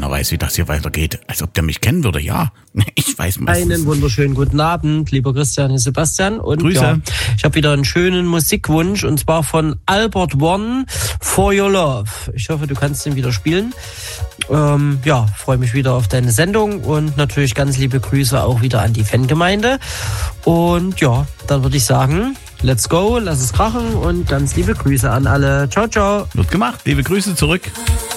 keiner weiß, wie das hier weitergeht. Als ob der mich kennen würde, ja. Ich weiß mal. Einen wunderschönen guten Abend, lieber Christian und Sebastian. Und Grüße. Ja, ich habe wieder einen schönen Musikwunsch und zwar von Albert One, For Your Love. Ich hoffe, du kannst den wieder spielen. Freue mich wieder auf deine Sendung und natürlich ganz liebe Grüße auch wieder an die Fangemeinde. Und ja, dann würde ich sagen, let's go, lass es krachen und ganz liebe Grüße an alle. Ciao, ciao. Wird gemacht. Liebe Grüße zurück.